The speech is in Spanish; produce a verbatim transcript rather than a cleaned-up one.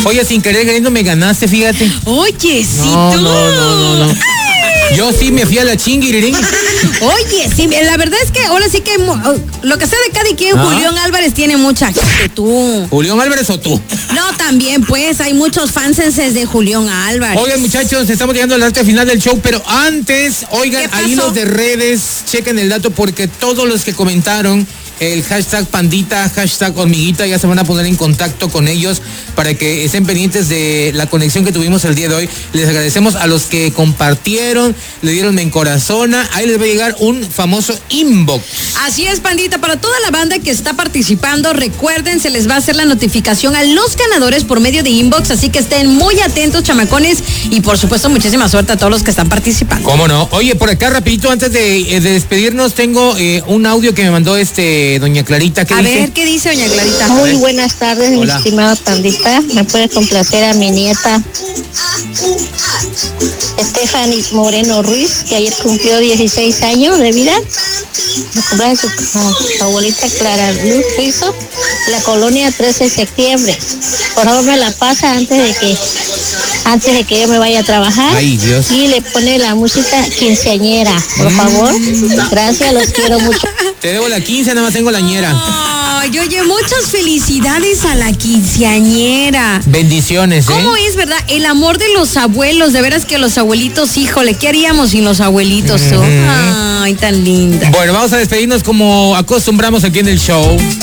Oye, sin querer queriendo me ganaste, fíjate. Oye, sí, no, tú. No, no, no, no. Yo sí me fui a la chinguirirín. Oye, sí, la verdad es que ahora sí que lo que sea de cada quien, ah. Julián Álvarez tiene mucha gente, tú. ¿Julián Álvarez o tú? No, también, pues, hay muchos fansenses de Julián Álvarez. Oigan, muchachos, estamos llegando al arte final del show, pero antes, oigan, ahí los de redes, chequen el dato porque todos los que comentaron el hashtag pandita, hashtag hormiguita, ya se van a poner en contacto con ellos para que estén pendientes de la conexión que tuvimos el día de hoy. Les agradecemos a los que compartieron, le dieron me encorazona, ahí les va a llegar un famoso inbox. Así es, pandita, para toda la banda que está participando, recuerden, se les va a hacer la notificación a los ganadores por medio de inbox, así que estén muy atentos, chamacones, y por supuesto, muchísima suerte a todos los que están participando. ¿Cómo no? Oye, por acá rapidito, antes de, de despedirnos, tengo eh, un audio que me mandó este doña Clarita. ¿Qué a dice? ver, ¿qué dice doña Clarita? Muy buenas tardes, hola, mi estimada pandita. ¿Me puede complacer a mi nieta Stephanie Moreno Ruiz, que ayer cumplió dieciséis años de vida? Me complace su, su abuelita Clara Luz Rizzo, la colonia trece de septiembre. Por favor, me la pasa antes de que antes de que yo me vaya a trabajar. Ay, Dios. Y le pone la música quinceañera, por mm. favor. Gracias, los quiero mucho. Te debo la quince, nada más tengo la ñera. Ay, oye, muchas felicidades a la quinceañera. Bendiciones, ¿eh? ¿Cómo es, verdad? El amor de los abuelos, de veras que los abuelitos, híjole, ¿qué haríamos sin los abuelitos? Mm-hmm. Ay, tan linda. Bueno, vamos a despedirnos como acostumbramos aquí en el show.